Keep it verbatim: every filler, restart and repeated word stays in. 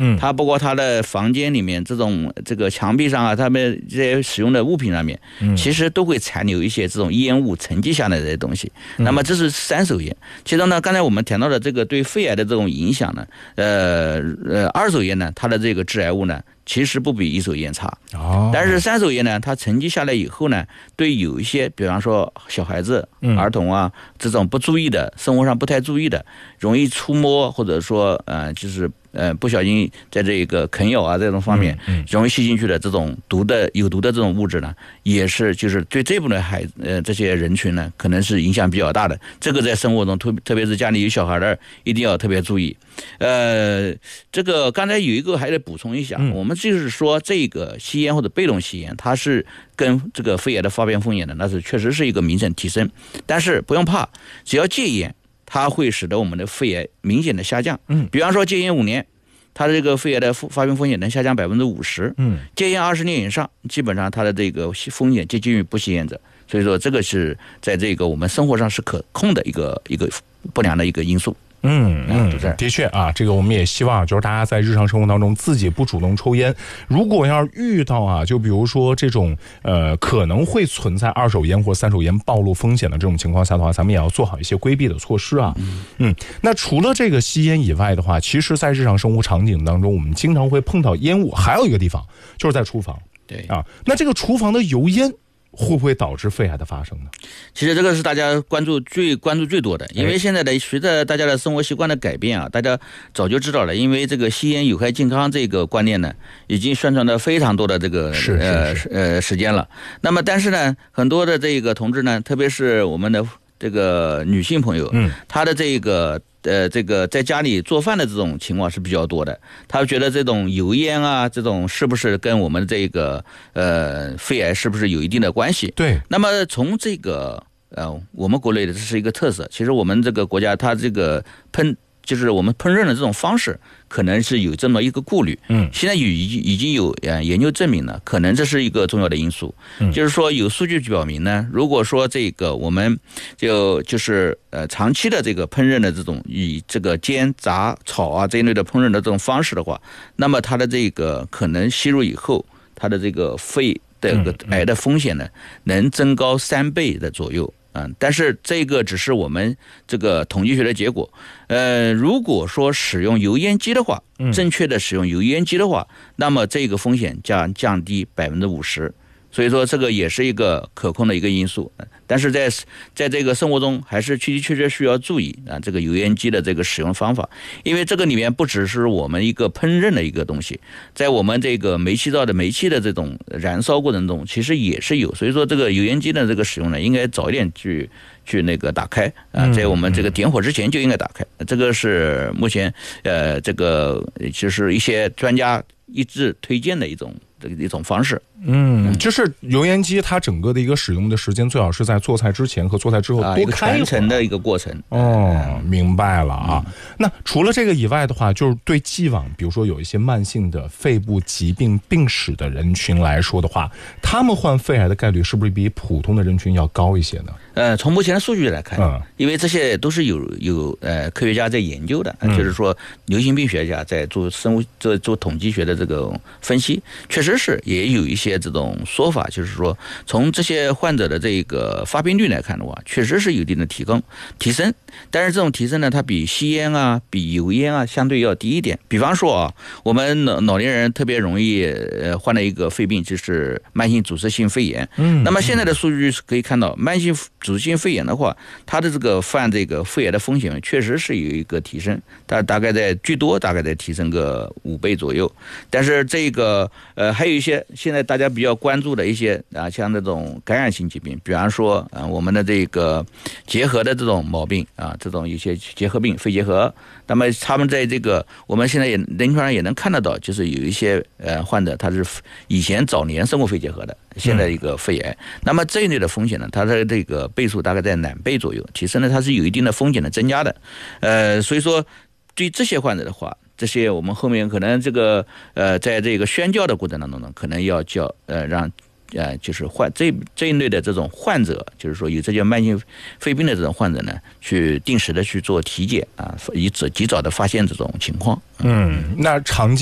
嗯， 它包括它的房间里面这种这个墙壁上啊，他们这些使用的物品上面， 嗯， 其实都会残留一些这种烟雾沉积下来的这些东西。 嗯、 那么这是三手烟，其中呢，刚才我们谈到的这个对肺癌的这种影响呢，呃呃，二手烟呢，它的这个致癌物呢，其实不比一手烟差。 哦， 但是三手烟呢，它沉积下来以后呢，对有一些，比方说小孩子、 嗯、 儿童啊，这种不注意的，生活上不太注意的，容易触摸或者说呃，就是呃不小心在这个啃咬啊这种方面， 嗯嗯、 容易吸进去的这种毒的有毒的这种物质呢，也是就是对这部分孩呃这些人群呢，可能是影响比较大的。这个在生活中，特特别是家里有小孩的，一定要特别注意。呃，这个刚才有一个还得补充一下， 嗯、 我们就是说这个吸烟或者被动吸烟，它是跟这个肺癌的发病风险的，那是确实是一个明显提升。但是不用怕，只要戒烟，它会使得我们的肺癌明显的下降。 嗯， 比方说戒烟五年，它的这个肺癌的发病风险能下降百分之五十。 嗯， 戒烟二十年以上，基本上它的这个风险接近于不吸烟者。所以说，这个是在这个我们生活上是可控的一个一个不良的一个因素。 嗯嗯，的确啊，这个我们也希望就是大家在日常生活当中自己不主动抽烟，如果要是遇到啊，就比如说这种呃可能会存在二手烟或三手烟暴露风险的这种情况下的话，咱们也要做好一些规避的措施啊。嗯，那除了这个吸烟以外的话，其实在日常生活场景当中，我们经常会碰到烟雾，还有一个地方就是在厨房。 对啊，那这个厨房的油烟会不会导致肺癌的发生呢？ 其实这个是大家关注最关注最多的，因为现在的随着大家的生活习惯的改变啊，大家早就知道了，因为这个吸烟有害健康这个观念呢，已经宣传了非常多的这个是呃呃时间了。那么但是呢，很多的这个同志呢，特别是我们的这个女性朋友， 嗯， 她的这个。呃，这个在家里做饭的这种情况是比较多的，他觉得这种油烟啊，这种是不是跟我们这个呃肺癌是不是有一定的关系？ 对。 那么从这个呃，我们国内的这是一个特色，其实我们这个国家它这个喷。就是我们烹饪的这种方式，可能是有这么一个顾虑。 嗯， 现在已经已经有呃研究证明了，可能这是一个重要的因素。 嗯， 就是说有数据表明呢，如果说这个我们就就是呃长期的这个烹饪的这种以这个煎炸炒啊这一类的烹饪的这种方式的话，那么它的这个可能吸入以后，它的这个肺的个癌的风险呢，能增高三倍的左右。嗯，但是这个只是我们这个统计学的结果。呃，如果说使用油烟机的话，正确的使用油烟机的话，那么这个风险将降低百分之五十。所以说这个也是一个可控的一个因素，但是在在这个生活中还是确确实需要注意啊，这个油烟机的这个使用方法，因为这个里面不只是我们一个烹饪的一个东西，在我们这个煤气灶的煤气的这种燃烧过程中，其实也是有，所以说这个油烟机的这个使用呢，应该早一点去去那个打开啊，在我们这个点火之前就应该打开，这个是目前呃这个就是一些专家一致推荐的一种这个一种方式。 嗯，就是油烟机它整个的一个使用的时间最好是在做菜之前和做菜之后多开一会儿， 一个传承的一个过程。 哦，明白了啊。嗯、那除了这个以外的话，就是对既往比如说有一些慢性的肺部疾病病史的人群来说的话，他们患肺癌的概率是不是比普通的人群要高一些呢？ 呃，从目前的数据来看， 嗯， 因为这些都是有有呃科学家在研究的，嗯、就是说流行病学家在做生物做做统计学的这个分析，确实是也有一些这种说法，就是说从这些患者的这个发病率来看的话，确实是有一定的提高提升，但是这种提升呢，它比吸烟啊、比油烟啊相对要低一点。比方说啊，我们老老年人特别容易呃患了一个肺病，就是慢性阻塞性肺炎。嗯，那么现在的数据是可以看到，慢性阻塞性肺炎的话，它的这个患这个肺癌的风险确实是有一个提升，它大概在最多大概在提升个五倍左右。但是这个呃还有一些现在大家比较关注的一些啊，像这种感染性疾病，比方说啊我们的这个结核的这种毛病啊，这种一些结核病、肺结核，那么他们在这个我们现在也临床上也能看得到，就是有一些呃患者他是以前早年生过肺结核的，现在一个肺癌，嗯、那么这一类的风险呢，它的这个倍数大概在两倍左右，提升呢它是有一定的风险的增加的，呃，所以说对这些患者的话，这些我们后面可能这个呃，在这个宣教的过程当中呢，可能要教呃让呃就是患这这一类的这种患者，就是说有这些慢性肺病的这种患者呢，去定时的去做体检啊，以及及早的发现这种情况。 嗯，那常见